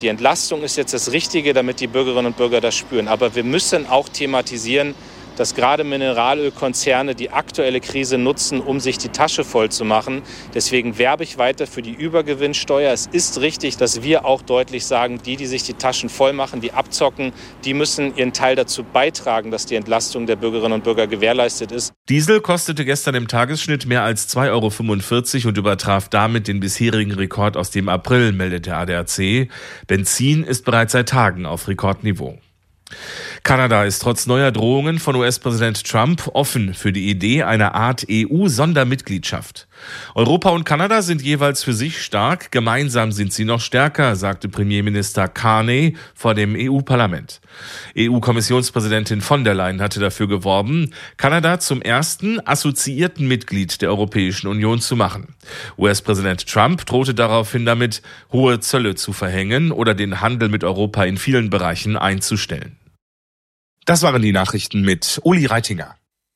Die Entlastung ist jetzt das Richtige, damit die Bürgerinnen und Bürger das spüren. Aber wir müssen auch thematisieren, dass gerade Mineralölkonzerne die aktuelle Krise nutzen, um sich die Tasche voll zu machen. Deswegen werbe ich weiter für die Übergewinnsteuer. Es ist richtig, dass wir auch deutlich sagen, die sich die Taschen voll machen, die abzocken, die müssen ihren Teil dazu beitragen, dass die Entlastung der Bürgerinnen und Bürger gewährleistet ist. Diesel kostete gestern im Tagesschnitt mehr als 2,45 € und übertraf damit den bisherigen Rekord aus dem April, meldet der ADAC. Benzin ist bereits seit Tagen auf Rekordniveau. Kanada ist trotz neuer Drohungen von US-Präsident Trump offen für die Idee einer Art EU-Sondermitgliedschaft. Europa und Kanada sind jeweils für sich stark, gemeinsam sind sie noch stärker, sagte Premierminister Carney vor dem EU-Parlament. EU-Kommissionspräsidentin von der Leyen hatte dafür geworben, Kanada zum ersten assoziierten Mitglied der Europäischen Union zu machen. US-Präsident Trump drohte daraufhin damit, hohe Zölle zu verhängen oder den Handel mit Europa in vielen Bereichen einzustellen. Das waren die Nachrichten mit Uli Reitinger.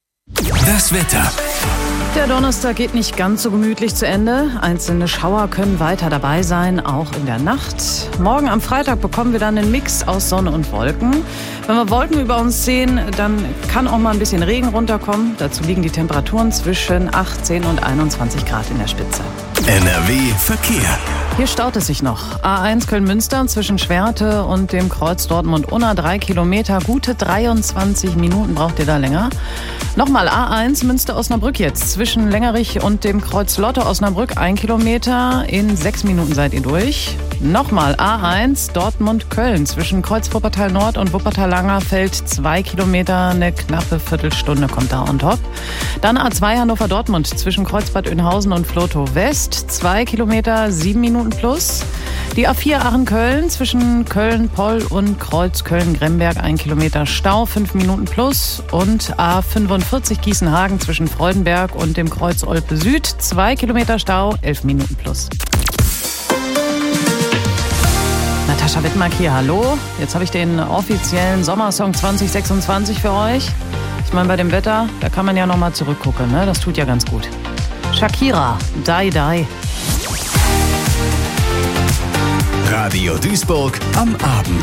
Das Wetter. Der Donnerstag geht nicht ganz so gemütlich zu Ende. Einzelne Schauer können weiter dabei sein, auch in der Nacht. Morgen am Freitag bekommen wir dann einen Mix aus Sonne und Wolken. Wenn wir Wolken über uns sehen, dann kann auch mal ein bisschen Regen runterkommen. Dazu liegen die Temperaturen zwischen 18 und 21 Grad in der Spitze. NRW Verkehr. Hier staut es sich noch. A1 Köln-Münster zwischen Schwerte und dem Kreuz Dortmund-Unna 3 Kilometer. Gute 23 Minuten braucht ihr da länger. Nochmal A1 Münster-Osnabrück jetzt. Zwischen Längerich und dem Kreuz Lotte-Osnabrück 1 Kilometer. In 6 Minuten seid ihr durch. Nochmal A1 Dortmund-Köln. Zwischen Kreuz Wuppertal-Nord und Wuppertal-Langerfeld 2 Kilometer. Eine knappe Viertelstunde kommt da on top. Dann A2 Hannover-Dortmund. Zwischen Kreuz Bad Oeynhausen und Vlotho-West 2 Kilometer, 7 Minuten plus. Die A4 Aachen-Köln zwischen Köln-Poll und Kreuz Köln-Gremberg 1 Kilometer Stau, 5 Minuten plus. Und A45 Gießen-Hagen zwischen Freudenberg und dem Kreuz Olpe Süd 2 Kilometer Stau, 11 Minuten plus. Natascha Wittmark hier, hallo. Jetzt habe ich den offiziellen Sommersong 2026 für euch. Ich meine, bei dem Wetter, da kann man ja nochmal zurückgucken, ne? Das tut ja ganz gut. Shakira, Die Die. Radio Duisburg am Abend.